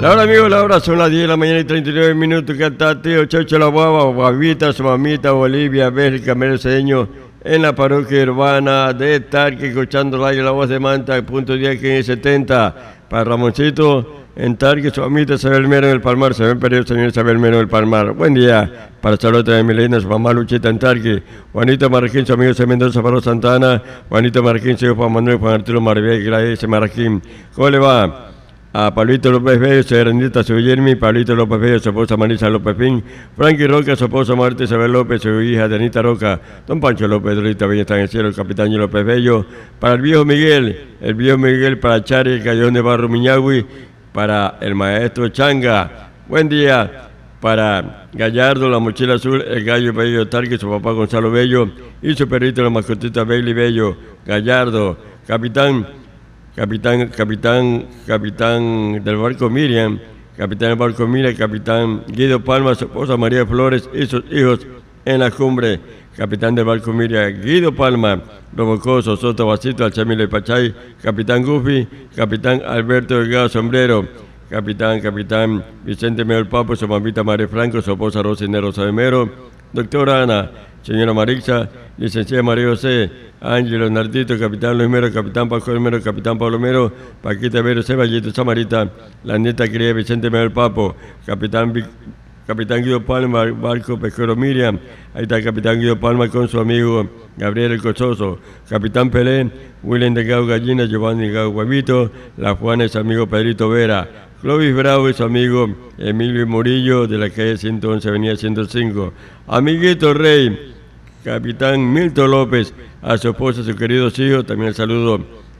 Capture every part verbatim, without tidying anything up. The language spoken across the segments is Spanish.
La hora, amigo, la hora son las diez de la mañana y treinta y nueve minutos. Que está tío Chocho La Guava, Guavita, su mamita, Bolivia, Bélgica, Mercedeño, en la parroquia urbana de Tarque, escuchando el aire, la voz de Manta, punto diez, quince setenta. Para Ramoncito, en Tarque, su mamita, Isabel Mero en el Palmar. Se ven perdido, señor Isabel Mero en el Palmar. Buen día para Charlotte de Milena, su mamá Luchita en Tarque. Juanito Marroquín, su amigo C. Mendoza, Pablo Santana. Juanito Marroquín, su hijo Juan Manuel, Juan Arturo Maribel, Gladys Marroquín. ¿Cómo le va? A Pablito López Bello, Serendita, su Guillermi, Pablito López Bello, su esposa Marisa López Pin, Frankie Roca, su esposa Marta Isabel López, su hija Danita Roca, don Pancho López, Dorita Bella está en el cielo, el capitán López Bello, para el viejo Miguel, el viejo Miguel, para Chari, el Callón de Barro Miñagüi, para el maestro Changa. Buen día para Gallardo, la mochila azul, el gallo Bello Tarque, su papá Gonzalo Bello y su perrito, la mascotita Bailey Bello, Gallardo, capitán. Capitán, capitán, capitán del barco Miriam, capitán del barco Miriam, capitán Guido Palma, su esposa María Flores y sus hijos en la cumbre, capitán del barco Miriam, Guido Palma, Robocoso, Soto Basito, Alchamilo y Pachay, capitán Gufi, capitán Alberto Delgado Sombrero, capitán, capitán Vicente Mejor Papo, su mamita María Franco, su esposa Rosina Rosa de Mero, doctora Ana, señora Marixa, licenciada María José, Ángelo Nardito, capitán Luis Mero, capitán Paco Mero, capitán Pablo Mero, Paquita Mero, Ceballito Samarita, la nieta querida Vicente Mejor Papo, capitán Vic, capitán Guido Palma, barco pesquero Miriam, ahí está el capitán Guido Palma con su amigo Gabriel El Cochoso, capitán Pelé, William de Gau Gallina, Giovanni Gau Guavito, la Juana y su amigo Pedrito Vera, Clovis Bravo y su amigo Emilio Murillo de la calle ciento once, avenida ciento cinco, amiguito Rey, capitán Milton López, a su esposa, a sus queridos hijos, también el saludo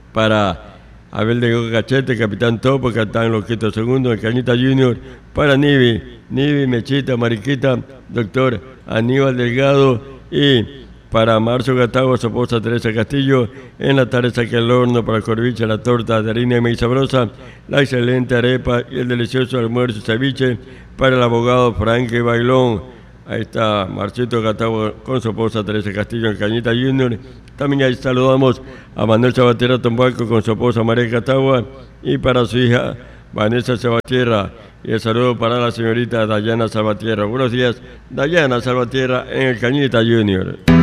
para Abel de Cachete, capitán Topo, capitán Loquito Segundo, el Cañita Junior, para Nivi, Nivi, Mechita, Mariquita, doctor Aníbal Delgado y para Marzo Gatagua, su esposa Teresa Castillo, en la tarde saque el horno para Corviche, la torta de harina y maíz sabrosa, la excelente arepa y el delicioso almuerzo ceviche para el abogado Frankie Bailón. Ahí está Marcito Gatagua con su esposa Teresa Castillo en Cañita Junior. También ahí saludamos a Manuel Sabatierra Tombaco con su esposa María Gatagua y para su hija Vanessa Sabatierra. Y el saludo para la señorita Dayana Salvatierra. Buenos días, Dayana Salvatierra en el Cañita Junior.